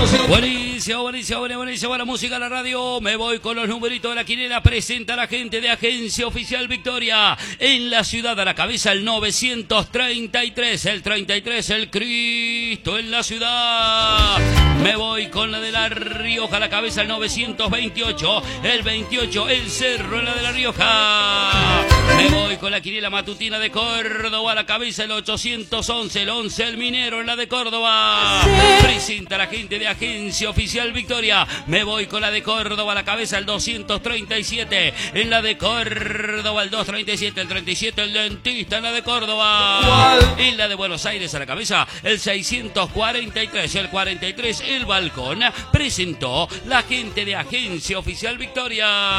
Buenísimo, buenísimo, buenísimo. La música, la radio. Me voy con los numeritos de la quiniela. Presenta la gente de Agencia Oficial Victoria. En la ciudad a la cabeza el 933. El 33, el Cristo en la ciudad. Me voy con la de La Rioja a la cabeza el 928. El 28, el Cerro en la de La Rioja. Me voy con la quiniela matutina de Córdoba a la cabeza el 811. El 11, el Minero en la de Córdoba. Presenta la gente de Agencia Oficial Victoria. Me voy con la de Córdoba a la cabeza el 237. En la de Córdoba el 237. El 37, el Dentista en la de Córdoba. En la de Buenos Aires a la cabeza el 643. El 43, el Balcón. Presentó la gente de Agencia Oficial Victoria.